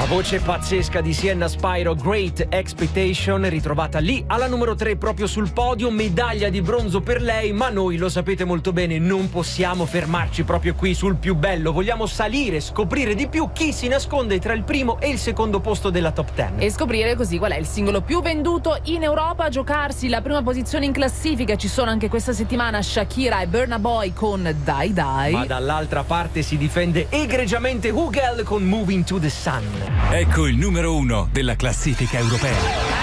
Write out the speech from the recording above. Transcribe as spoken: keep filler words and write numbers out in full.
La voce pazzesca di Sienna Spyro, Great Expectation, ritrovata lì alla numero tre proprio sul podio, medaglia di bronzo per lei, ma noi lo sapete molto bene, non possiamo fermarci proprio qui sul più bello, vogliamo salire, scoprire di più chi si nasconde tra il primo e il secondo posto della top dieci. E scoprire così qual è il singolo più venduto in Europa, a giocarsi la prima posizione in classifica. Ci sono anche questa settimana Shakira e Burna Boy con Die Die. Ma dall'altra parte si difende egregiamente Hugel con Moving to the Sun. Ecco il numero uno della classifica europea.